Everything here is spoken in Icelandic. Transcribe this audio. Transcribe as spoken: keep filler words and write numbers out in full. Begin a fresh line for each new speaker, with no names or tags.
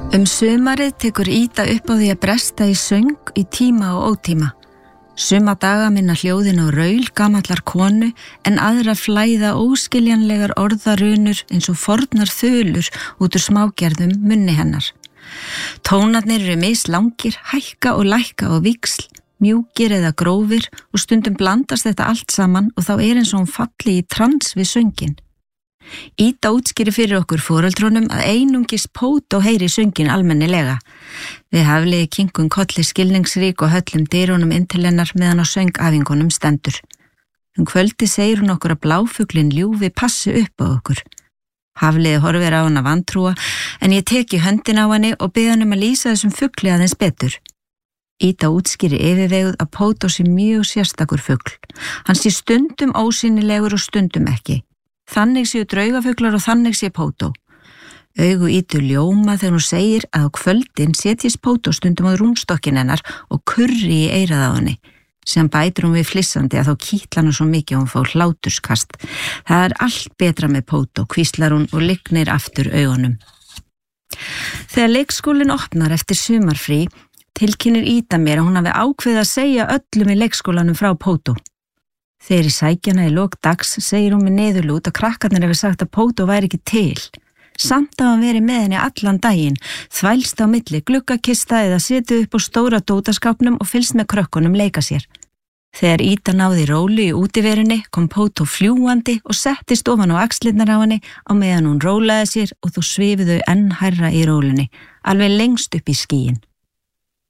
Um sumarið tekur Ída upp á því að bresta í söng í tíma og ótíma. Suma daga minna hljóðin á raul gamallar konu en aðra flæða óskiljanlegar orðarunur eins og fornar þulur út úr smágerðum munni hennar. Tónarnir eru mislangir, hækka og lækka á víxl, mjúkir eða grófir og stundum blandast þetta allt saman og þá er eins og hún falli í trans við söngin. Ída útskýri fyrir okkur foreldrunum að einungis Pótó heyri söngin almennilega. Við Hafliði kinkun kolli skilningsrík og höllum dyrunum inn til hennar meðan á söngæfingunum stendur. Um kvöldi segir hún okkur að bláfuglinn ljúfi passi upp á okkur. Hafliði horfir á hana vantrúa en ég teki höndin á henni og bið hann um að lýsa þessum fugli aðeins betur. Ída útskýri yfirveguð að Pótó sé mjög sérstakur fugl. Hann sé stundum ósýnilegur og stundum ekki. Þannig séu draugafuglar og þannig sé Pótó. Augu Ídu ljóma þegar hún segir að á kvöldin setjist Pótó stundum á rúmstokkin hennar og kurri í eyrað á henni. Sem bætir hún við flissandi að þá kýtla hann svo mikið að hún fá hláturskast. Það er allt betra með Pótó, hvíslar hún og lygnir aftur augunum. Þegar leikskólinn opnar eftir sumarfrí, tilkynnir Ída mér að hún hafi ákveðið að segja öllum í leikskólanum frá Pótó. Þegar í sækjana í lok dags segir hún með niðurlút að krakkarnir hefur sagt að Pótó væri ekki til. Samt að hann verið með henni allan daginn, þvælst á milli gluggakista eða setið upp á stóra dótaskápnum og fylgst með krökkunum leika sér. Þegar Ída náði rólu í útiverunni kom Pótó fljúandi og settist ofan á axlirnar á henni á meðan hún rólaði sér og þú svifuðu enn hærra í rólunni, alveg lengst upp í skýin.